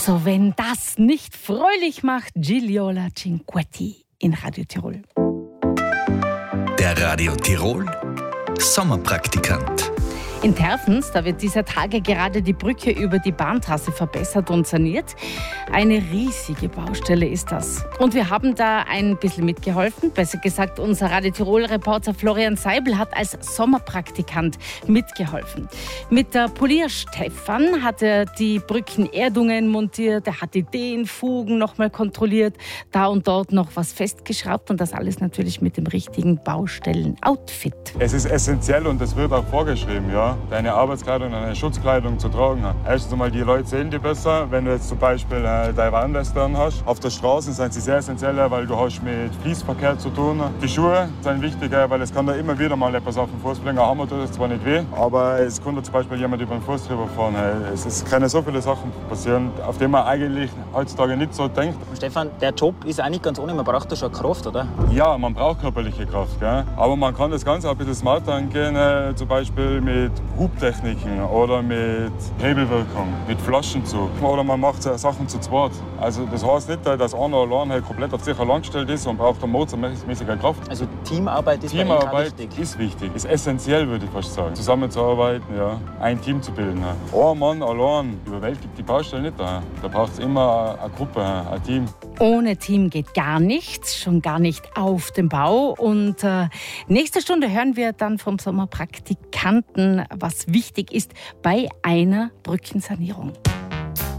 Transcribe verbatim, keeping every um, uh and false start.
Also wenn das nicht fröhlich macht, Gigliola Cinquetti in Radio Tirol. Der Radio Tirol Sommerpraktikant. In Terfens, da wird dieser Tage gerade die Brücke über die Bahntrasse verbessert und saniert. Eine riesige Baustelle ist das. Und wir haben da ein bisschen mitgeholfen. Besser gesagt, unser Radio Tirol-Reporter Florian Seibel hat als Sommerpraktikant mitgeholfen. Mit der Polier Stefan hat er die Brückenerdungen montiert, er hat die Dehnfugen nochmal kontrolliert, da und dort noch was festgeschraubt und das alles natürlich mit dem richtigen Baustellen-Outfit. Es ist essentiell und es wird auch vorgeschrieben, ja, deine Arbeitskleidung, deine Schutzkleidung zu tragen. Erstens einmal, die Leute sehen die besser, wenn du jetzt zum Beispiel äh, deine Warnweste hast. Auf der Straße sind sie sehr essentiell, weil du hast mit Fließverkehr zu tun. Die Schuhe sind wichtig, weil es kann da immer wieder mal etwas auf den Fuß bringen. Hammer tut es zwar nicht weh, aber es kann da zum Beispiel jemand über den Fuß drüber fahren. Es, es können so viele Sachen passieren, auf die man eigentlich heutzutage nicht so denkt. Stefan, der Job ist auch nicht ganz ohne, man braucht da schon Kraft, oder? Ja, man braucht körperliche Kraft, gell? Aber man kann das Ganze auch ein bisschen smarter angehen, äh, zum Beispiel mit Hubtechniken oder mit Hebelwirkung, mit Flaschenzug. Oder man macht Sachen zu zweit. Also das heißt nicht, dass einer allein halt komplett auf sich allein gestellt ist und braucht eine motormäßige Kraft. Also Teamarbeit ist Teamarbeit bei Ihnen wichtig. ist wichtig, ist essentiell, würde ich fast sagen. Zusammenzuarbeiten, ja, ein Team zu bilden. Ein Mann allein überwältigt die Baustelle nicht. Da braucht es immer eine Gruppe, ein Team. Ohne Team geht gar nichts, schon gar nicht auf dem Bau. Und äh, nächste Stunde hören wir dann vom Sommerpraktikanten, was wichtig ist bei einer Brückensanierung.